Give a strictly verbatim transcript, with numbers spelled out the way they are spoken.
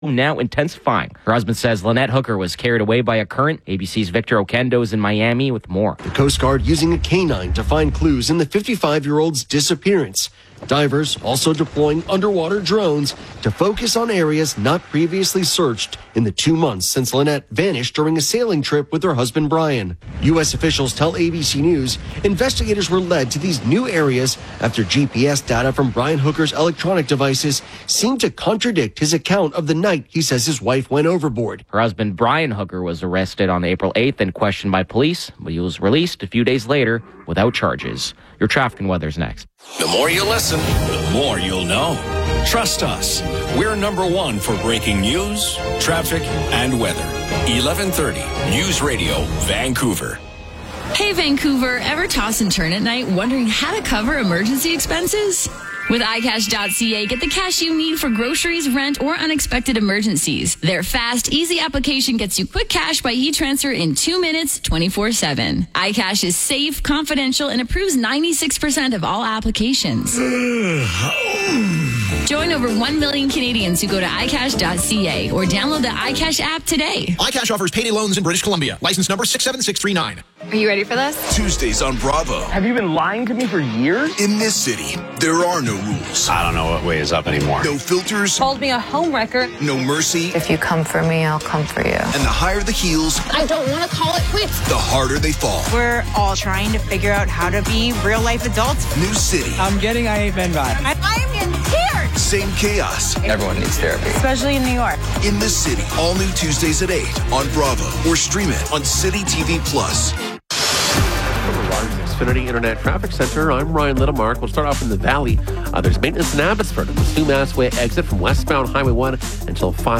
now intensifying. Her husband says Lynette Hooker was carried away by a current. A B C's Victor Okendo is in Miami with more. The Coast Guard using a canine to find clues in the fifty-five-year-old's disappearance. Divers also deploying underwater drones to focus on areas not previously searched in the two months since Lynette vanished during a sailing trip with her husband Brian. U S officials tell A B C News investigators were led to these new areas after G P S data from Brian Hooker's electronic devices seemed to contradict his account of the night he says his wife went overboard. Her husband Brian Hooker was arrested on April eighth and questioned by police, but he was released a few days later without charges. Your traffic and weather's next. The more you listen, the more you'll know. Trust us. We're number one for breaking news, traffic, and weather. eleven thirty News Radio, Vancouver. Hey, Vancouver, ever toss and turn at night wondering how to cover emergency expenses? With i cash dot c a, get the cash you need for groceries, rent, or unexpected emergencies. Their fast, easy application gets you quick cash by e-transfer in two minutes, twenty-four seven. iCash is safe, confidential, and approves ninety-six percent of all applications. Join over one million Canadians who go to i cash dot c a or download the iCash app today. iCash offers payday loans in British Columbia. License number six seven six three nine. Are you ready for this? Tuesdays on Bravo. Have you been lying to me for years? In this city, there are no rules. I don't know what way is up anymore. No filters. Called me a homewrecker. No mercy. If you come for me, I'll come for you. And the higher the heels, I don't want to call it quits. the harder they fall. We're all trying to figure out how to be real-life adults. New city. I'm getting I Ain't Men vibe. I, I'm in tears. Same chaos. Everyone needs therapy. Especially in New York. In this city. All new Tuesdays at eight on Bravo. Or stream it on City T V Plus. From the largest Xfinity Internet Traffic Center, I'm Ryan Littlemark. We'll start off in the Valley. Uh, there's maintenance in Abbotsford at the Sumas Way exit from westbound Highway one until five.